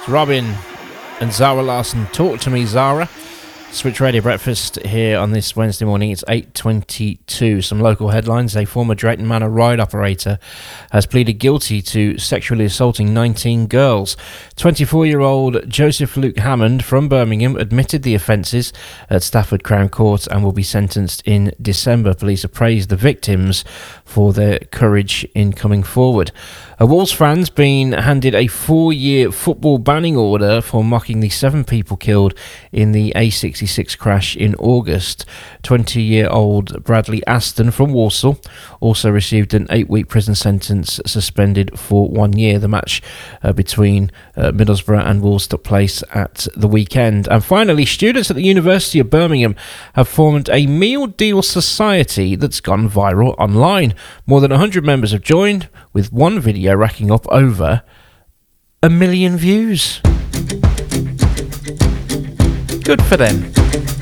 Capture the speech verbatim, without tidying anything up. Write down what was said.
Robin and Zara Larson. Talk to me, Zara. Switch Radio Breakfast here on this Wednesday morning. It's eight twenty-two. Some local headlines. A former Drayton Manor ride operator has pleaded guilty to sexually assaulting nineteen girls. twenty-four-year-old Joseph Luke Hammond from Birmingham admitted the offences at Stafford Crown Court and will be sentenced in December. Police have praised the victims for their courage in coming forward. A Wolves fan's been handed a four-year football banning order for mocking the seven people killed in the A sixty-six crash in August. twenty-year-old Bradley Aston from Walsall also received an eight-week prison sentence, suspended for one year. The match uh, between uh, Middlesbrough and Wolves took place at the weekend. And finally, students at the University of Birmingham have formed a meal deal society that's gone viral online. More than one hundred members have joined, with one video racking up over a million views. Good for them.